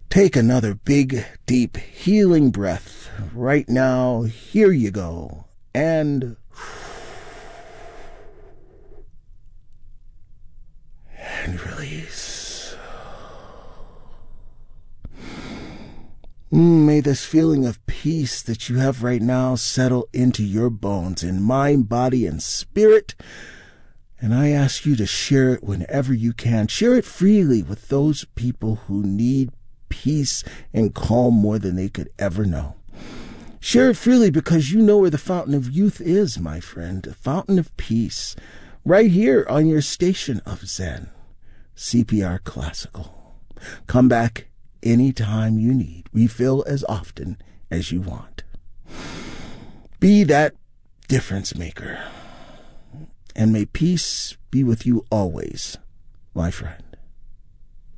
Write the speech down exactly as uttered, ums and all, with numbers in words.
Take another big, deep, healing breath. Right now, here you go. And... and release. May this feeling of peace that you have right now settle into your bones, in mind, body, and spirit. And I ask you to share it whenever you can. Share it freely with those people who need peace and calm more than they could ever know. Share it freely because you know where the fountain of youth is, my friend. The fountain of peace. Right here on your station of Zen. C P R Classical. Come back anytime you need. Refill as often as you want. Be that difference maker. And may peace be with you always, my friend.